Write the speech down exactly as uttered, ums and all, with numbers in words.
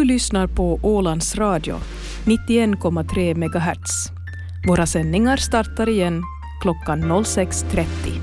Du lyssnar på Ålands Radio, nittioen komma tre megahertz. Våra sändningar startar igen klockan sex trettio.